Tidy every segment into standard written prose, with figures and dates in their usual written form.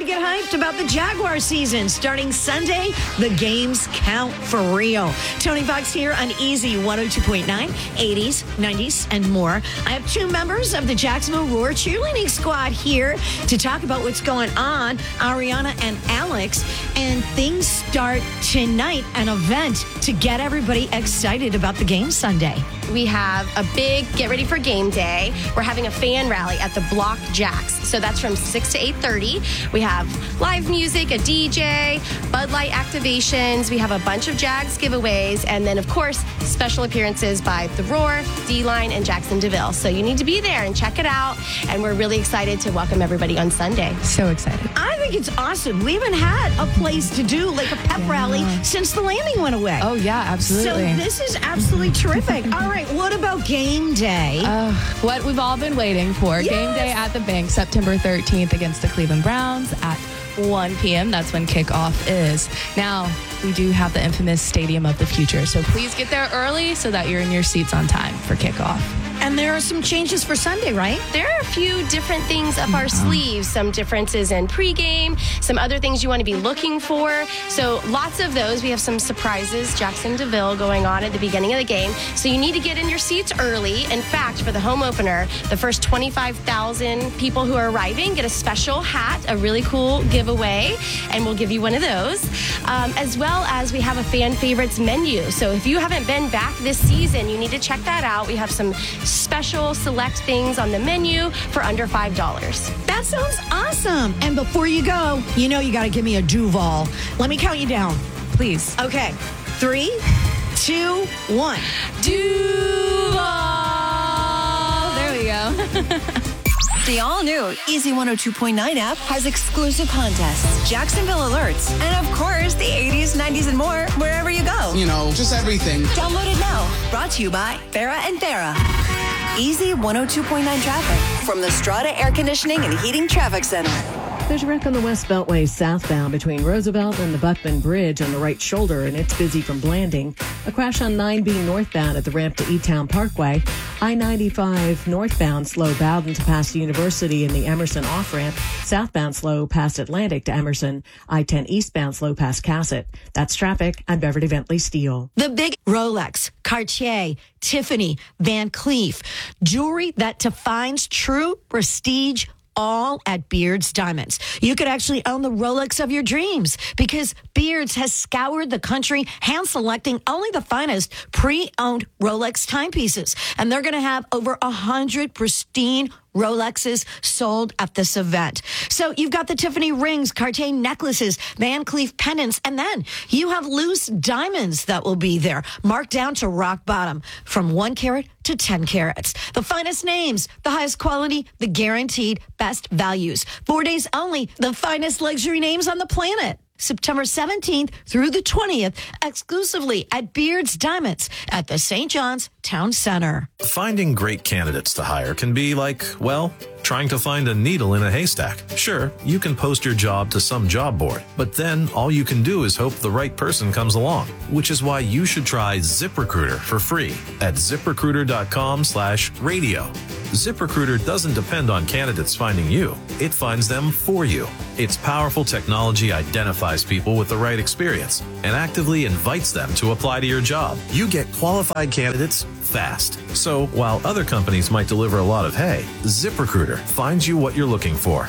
get hyped about the Jaguar season. Starting Sunday, the games count for real. Tony Fox here on Easy 102.9, 80s, 90s, and more. I have two members of the Jacksonville Roar cheerleading squad here to talk about what's going on, Ariana and Alex. And things start tonight, an event to get everybody excited about the game Sunday. We have a big get ready for game day. We're having a fan rally at the Block Jacks. So that's from 6 to 8:30. We have live music, a DJ, Bud Light activations. We have a bunch of Jags giveaways. And then, of course, special appearances by The Roar, D-Line, and Jackson DeVille. So you need to be there and check it out. And we're really excited to welcome everybody on Sunday. So excited. I think it's awesome. We haven't had a place to do like a pep rally since the landing went away. Oh, yeah, absolutely. So this is absolutely terrific. All right, what about game day? What we've all been waiting for. Yes. Game day at the Bank, September 13th against the Cleveland Browns at 1 p.m. That's when kickoff is. Now, we do have the infamous Stadium of the Future, so please get there early so that you're in your seats on time for kickoff. And there are some changes for Sunday, right? There are a few different things up our sleeves, some differences in pregame, some other things you want to be looking for. So lots of those. We have some surprises, Jackson DeVille going on at the beginning of the game. So you need to get in your seats early. In fact, for the home opener, the first 25,000 people who are arriving get a special hat, a really cool giveaway, and we'll give you one of those. As well as we have a fan favorites menu. So if you haven't been back this season, you need to check that out. We have some special select things on the menu for under $5. That sounds awesome. And before you go, you know you got to give me a Duval. Let me count you down. Please. Okay. 3, 2, 1. Duval! There we go. The all-new Easy 102.9 app has exclusive contests, Jacksonville alerts, and of course, the 80s, 90s, and more wherever you go. You know, just everything. Download it now. Brought to you by Farrah and Farrah. Easy 102.9 traffic from the Strata Air Conditioning and Heating Traffic Center. There's a wreck on the West Beltway southbound between Roosevelt and the Buckman Bridge on the right shoulder, and it's busy from Blanding. A crash on 9B northbound at the ramp to E-Town Parkway. I-95 northbound slow Bowden to past University in the Emerson off-ramp. Southbound slow past Atlantic to Emerson. I-10 eastbound slow past Cassett. That's traffic. I'm Beverly Bentley Steele. The big Rolex, Cartier, Tiffany, Van Cleef. Jewelry that defines true prestige, all at Beards Diamonds. You could actually own the Rolex of your dreams because Beards has scoured the country hand-selecting only the finest pre-owned Rolex timepieces. And they're going to have over 100 pristine Rolexes sold at this event. So you've got the Tiffany rings, Cartier necklaces, Van Cleef pendants, and then you have loose diamonds that will be there, marked down to rock bottom from 1 carat to 10 carats. The finest names, the highest quality, the guaranteed best values. 4 days only, the finest luxury names on the planet. September 17th through the 20th, exclusively at Beards Diamonds at the St. John's Town Center. Finding great candidates to hire can be like, well, trying to find a needle in a haystack. Sure, you can post your job to some job board, but then all you can do is hope the right person comes along, which is why you should try ZipRecruiter for free at ZipRecruiter.com/radio. ZipRecruiter doesn't depend on candidates finding you. It finds them for you. Its powerful technology identifies people with the right experience and actively invites them to apply to your job. You get qualified candidates fast. So while other companies might deliver a lot of hay, ZipRecruiter finds you what you're looking for.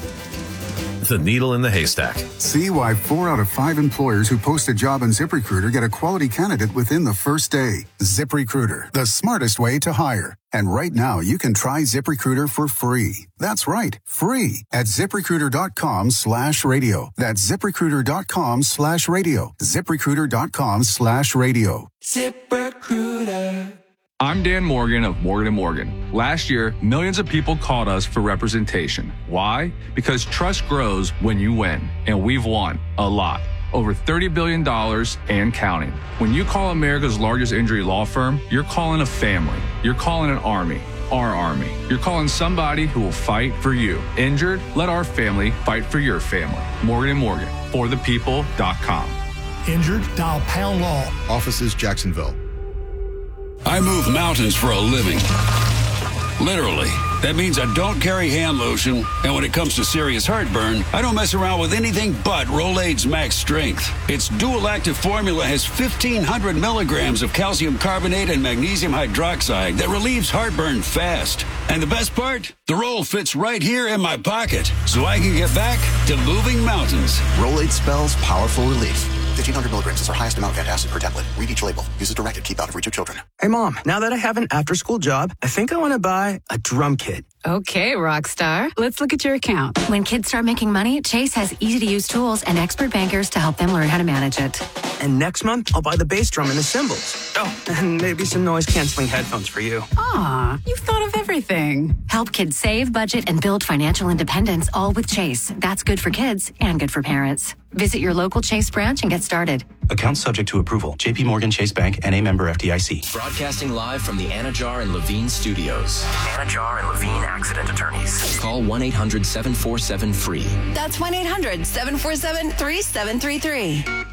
The needle in the haystack. See why 4 out of 5 employers who post a job on ZipRecruiter get a quality candidate within the first day. ZipRecruiter, the smartest way to hire. And right now, you can try ZipRecruiter for free. That's right, free at ZipRecruiter.com/radio. That's ZipRecruiter.com/radio. ZipRecruiter.com/radio. ZipRecruiter. I'm Dan Morgan of Morgan & Morgan. Last year, millions of people called us for representation. Why? Because trust grows when you win, and we've won a lot. Over $30 billion and counting. When you call America's largest injury law firm, you're calling a family. You're calling an army. Our army. You're calling somebody who will fight for you. Injured? Let our family fight for your family. Morgan & Morgan. ForThePeople.com. Injured? Dial Pound Law. Offices Jacksonville. I move mountains for a living. Literally. That means I don't carry hand lotion, and when it comes to serious heartburn, I don't mess around with anything but Rolaids Max Strength. Its dual-active formula has 1,500 milligrams of calcium carbonate and magnesium hydroxide that relieves heartburn fast. And the best part? The roll fits right here in my pocket, so I can get back to moving mountains. Rolaids spells powerful relief. 1,500 milligrams is our highest amount of antacid per tablet. Read each label. Use as directed. Keep out of reach of children. Hey, Mom, now that I have an after-school job, I think I want to buy a drum kit. Okay, Rockstar. Let's look at your account. When kids start making money, Chase has easy-to-use tools and expert bankers to help them learn how to manage it. And next month, I'll buy the bass drum and the cymbals. Oh, and maybe some noise-canceling headphones for you. Aw, you've thought of everything. Help kids save, budget, and build financial independence, all with Chase. That's good for kids and good for parents. Visit your local Chase branch and get started. Account subject to approval. J.P. Morgan Chase Bank, N.A. member FDIC. Broadcasting live from the Anajar and Levine studios. Anajar and Levine Accident Attorneys. Call 1-800-747-FREE. That's 1-800-747-3733.